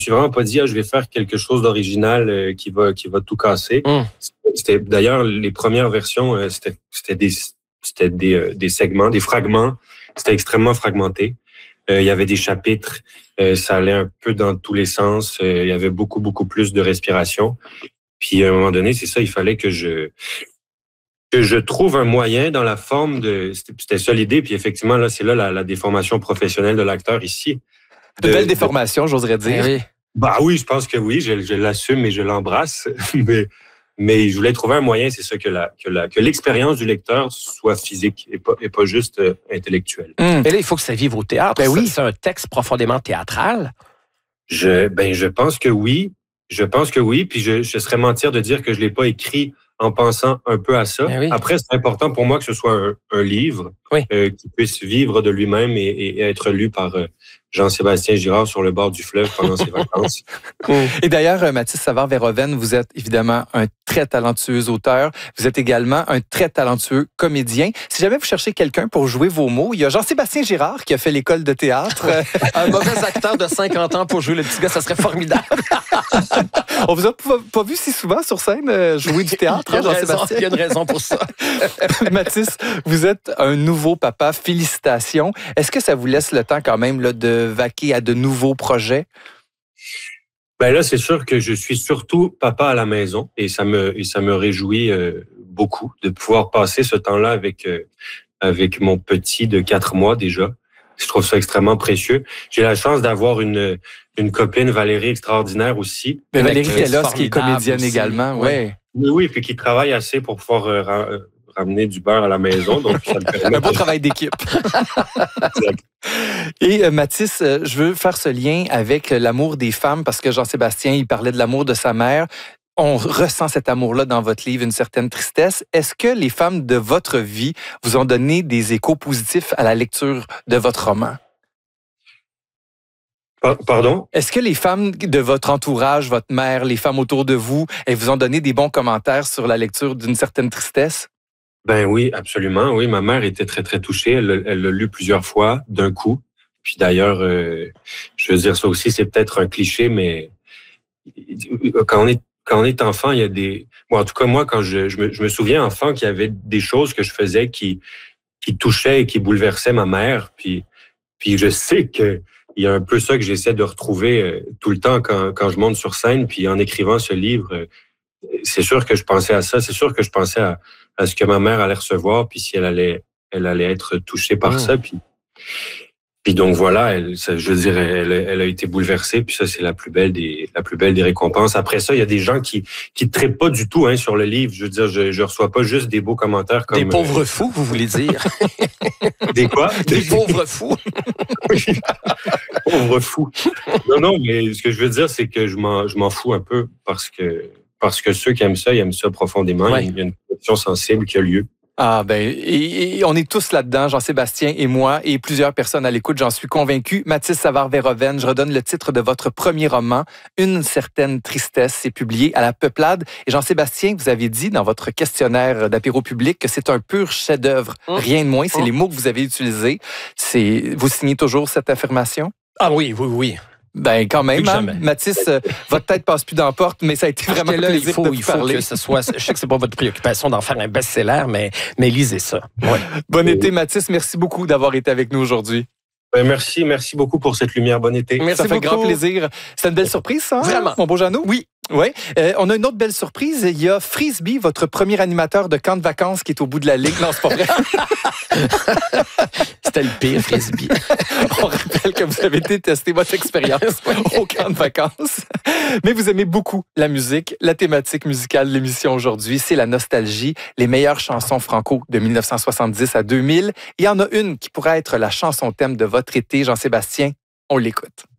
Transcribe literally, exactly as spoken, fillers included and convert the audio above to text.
suis vraiment pas dit, ah, je vais faire quelque chose d'original euh, qui va qui va tout casser. Mm. C'était d'ailleurs les premières versions, euh, c'était c'était des c'était des euh, des segments, des fragments. C'était extrêmement fragmenté. Euh, il y avait des chapitres, euh, ça allait un peu dans tous les sens. Euh, il y avait beaucoup beaucoup plus de respiration. Puis à un moment donné, c'est ça, il fallait que je que je trouve un moyen dans la forme de c'était, c'était ça l'idée. Puis effectivement là, c'est là la, la déformation professionnelle de l'acteur ici. De, de belle déformation, de... j'oserais dire. Oui. Bah oui, je pense que oui, je, je l'assume et je l'embrasse, mais mais je voulais trouver un moyen, c'est ça que la que la que l'expérience du lecteur soit physique et pas et pas juste euh, intellectuelle. Mmh. Et là, il faut que ça vive au théâtre. Ben oui, c'est un texte profondément théâtral. Je ben je pense que oui, je pense que oui, puis je je serais mentir de dire que je l'ai pas écrit en pensant un peu à ça. Ben oui. Après, c'est important pour moi que ce soit un, un livre oui. euh, qui puisse vivre de lui-même et, et, et être lu par euh, Jean-Sébastien Girard sur le bord du fleuve pendant ses vacances. Et d'ailleurs, Mathis Savard-Verhoeven, vous êtes évidemment un très talentueux auteur. Vous êtes également un très talentueux comédien. Si jamais vous cherchez quelqu'un pour jouer vos mots, il y a Jean-Sébastien Girard qui a fait l'école de théâtre. Un mauvais acteur de cinquante ans pour jouer le petit gars, ça serait formidable. On vous a pas, pas vu si souvent sur scène jouer du théâtre, hein, Jean-Sébastien? Il y a une raison pour ça. Mathis, vous êtes un nouveau papa. Félicitations. Est-ce que ça vous laisse le temps quand même là, de vaquer à de nouveaux projets? Ben là, c'est sûr que je suis surtout papa à la maison et ça me et ça me réjouit euh, beaucoup de pouvoir passer ce temps-là avec euh, avec mon petit de quatre mois déjà. Je trouve ça extrêmement précieux. J'ai la chance d'avoir une une copine, Valérie, extraordinaire aussi. Mais Valérie Kellos, qui est comédienne aussi. Également, ouais. Oui, oui, puis qui travaille assez pour pouvoir euh, ra- ramener du beurre à la maison. Donc, ça me permet un beau de... travail d'équipe. Et euh, Mathis, euh, je veux faire ce lien avec l'amour des femmes parce que Jean-Sébastien, il parlait de l'amour de sa mère. On ressent cet amour-là dans votre livre, une certaine tristesse. Est-ce que les femmes de votre vie vous ont donné des échos positifs à la lecture de votre roman? Pardon? Est-ce que les femmes de votre entourage, votre mère, les femmes autour de vous, elles vous ont donné des bons commentaires sur la lecture d'une certaine tristesse? Ben oui, absolument. Oui, ma mère était très, très touchée. Elle, elle l'a lu plusieurs fois d'un coup. Puis d'ailleurs, euh, je veux dire, ça aussi, c'est peut-être un cliché, mais quand on est quand on est enfant, il y a des... Bon, en tout cas, moi, quand je, je, me, je me souviens, enfant, qu'il y avait des choses que je faisais qui, qui touchaient et qui bouleversaient ma mère. Puis, puis je sais que il y a un peu ça que j'essaie de retrouver euh, tout le temps quand, quand je monte sur scène. Puis en écrivant ce livre, euh, c'est sûr que je pensais à ça. C'est sûr que je pensais à, à ce que ma mère allait recevoir, puis si elle allait, elle allait être touchée par mmh. ça. Puis, puis donc voilà, elle, ça, je veux dire, elle, elle a été bouleversée. Puis ça, c'est la plus belle des, la plus belle des récompenses. Après ça, il y a des gens qui, qui traitent pas du tout hein, sur le livre. Je veux dire, je, je reçois pas juste des beaux commentaires comme des pauvres euh, fous, vous voulez dire? Des quoi? Des pauvres fous. Oui. Pauvres fous. Non, non, mais ce que je veux dire, c'est que je m'en, je m'en fous un peu parce que, parce que ceux qui aiment ça, ils aiment ça profondément. Ouais. Il y a une connexion sensible qui a lieu. Ah ben, et, et on est tous là-dedans, Jean-Sébastien et moi, et plusieurs personnes à l'écoute, j'en suis convaincu. Mathis Savard-Verhoeven, je redonne le titre de votre premier roman, Une certaine tristesse, c'est publié à La Peuplade. Et Jean-Sébastien, vous avez dit dans votre questionnaire d'apéro public que c'est un pur chef-d'œuvre, mmh. rien de moins, c'est mmh. les mots que vous avez utilisés. C'est, vous signez toujours cette affirmation? Ah oui, oui, oui. Ben quand même, hein? Mathis, euh, votre tête passe plus dans la porte, mais ça a été Parce vraiment là, plaisir il faut, de vous il faut parler. Que ce soit. Je sais que c'est pas votre préoccupation d'en faire un best-seller, mais mais lisez ça. Ouais. Bon été, Mathis. Merci beaucoup d'avoir été avec nous aujourd'hui. Ben merci, merci beaucoup pour cette lumière. Bon été. Merci ça fait beaucoup. Grand plaisir. C'est une belle surprise, ça. Vraiment, mon beau Jeannot. Oui. Ouais. Euh, on a une autre belle surprise. Il y a Frisbee, votre premier animateur de camp de vacances, qui est au bout de la ligue. Non, c'est pas vrai. C'était le pire, Frisbee. On rappelle que vous avez été tester votre expérience au camp de vacances. Mais vous aimez beaucoup la musique. La thématique musicale de l'émission aujourd'hui, c'est la nostalgie, les meilleures chansons franco de dix-neuf cent soixante-dix à deux mille. Il y en a une qui pourrait être la chanson thème de votre été, Jean-Sébastien. On l'écoute.